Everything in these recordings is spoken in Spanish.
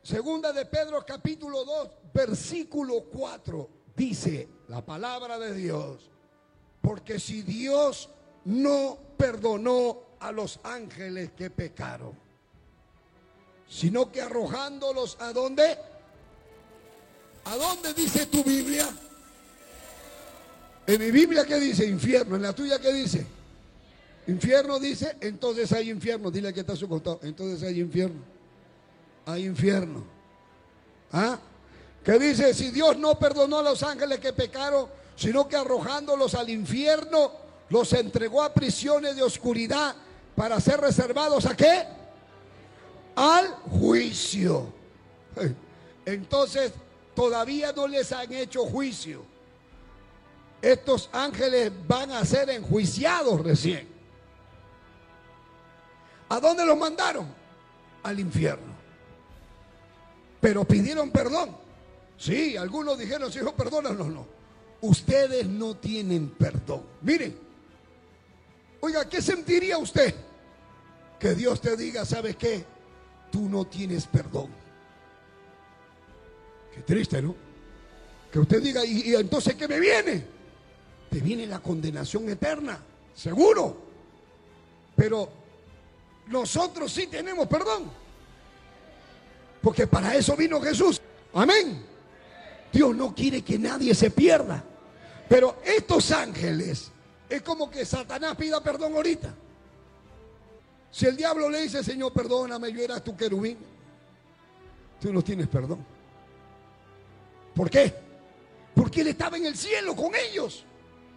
Segunda de Pedro capítulo 2, versículo 4, dice la palabra de Dios: porque si Dios no perdonó a los ángeles que pecaron, sino que arrojándolos ¿a dónde? ¿A dónde dice tu Biblia? En mi Biblia, ¿qué dice? Infierno. En la tuya, ¿qué dice? Infierno dice. Entonces hay infierno. Dile que está a su costado. Entonces hay infierno. Hay infierno. ¿Ah? ¿Qué dice? Si Dios no perdonó a los ángeles que pecaron, sino que arrojándolos al infierno, los entregó a prisiones de oscuridad para ser reservados ¿a qué? Al juicio. Entonces todavía no les han hecho juicio. Estos ángeles van a ser enjuiciados recién. ¿A dónde los mandaron? Al infierno. Pero pidieron perdón. Sí, algunos dijeron: Señor, perdónanos. No, ustedes no tienen perdón. Miren, oiga, ¿qué sentiría usted? Que Dios te diga: ¿sabes qué? Tú no tienes perdón. Qué triste, ¿no? Que usted diga: ¿y entonces qué me viene? Te viene la condenación eterna, seguro. Pero nosotros sí tenemos perdón, porque para eso vino Jesús. Amén. Dios no quiere que nadie se pierda. Pero estos ángeles, es como que Satanás pida perdón ahorita. Si el diablo le dice: Señor, perdóname, yo era tu querubín, tú no tienes perdón. ¿Por qué? Porque él estaba en el cielo con ellos.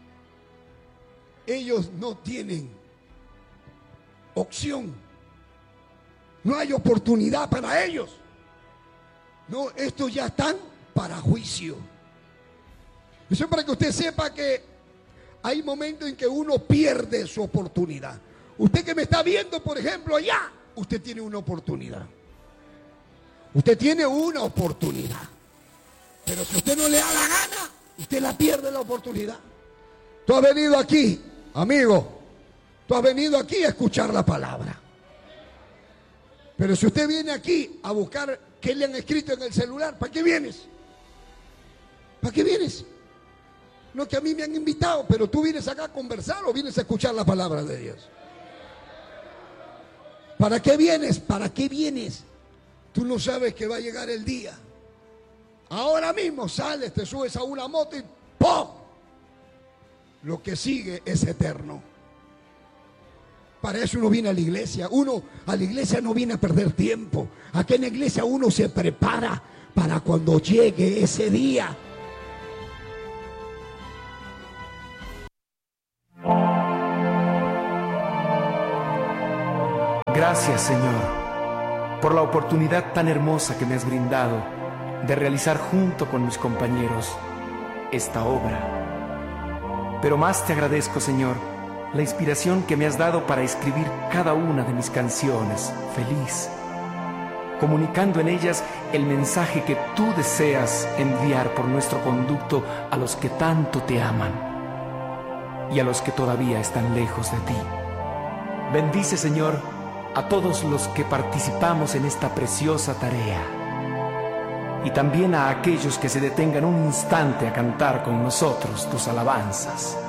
Ellos no tienen opción. No hay oportunidad para ellos. No, estos ya están para juicio. Eso es para que usted sepa que hay momentos en que uno pierde su oportunidad. Usted que me está viendo, por ejemplo, allá, usted tiene una oportunidad. Usted tiene una oportunidad. Pero si usted no le da la gana, usted la pierde la oportunidad. Tú has venido aquí, amigo, tú has venido aquí a escuchar la palabra. Pero si usted viene aquí a buscar qué le han escrito en el celular, ¿para qué vienes? ¿Para qué vienes? No, que a mí me han invitado, pero tú vienes acá a conversar o vienes a escuchar la palabra de Dios. ¿Para qué vienes? ¿Para qué vienes? Tú no sabes que va a llegar el día. Ahora mismo sales, te subes a una moto y ¡pum! Lo que sigue es eterno. Para eso uno viene a la iglesia. Uno a la iglesia no viene a perder tiempo. Aquí en la iglesia uno se prepara para cuando llegue ese día. Gracias, Señor, por la oportunidad tan hermosa que me has brindado de realizar junto con mis compañeros esta obra. Pero más te agradezco, Señor, la inspiración que me has dado para escribir cada una de mis canciones feliz, comunicando en ellas el mensaje que tú deseas enviar por nuestro conducto a los que tanto te aman y a los que todavía están lejos de ti. Bendice, Señor, a todos los que participamos en esta preciosa tarea y también a aquellos que se detengan un instante a cantar con nosotros tus alabanzas.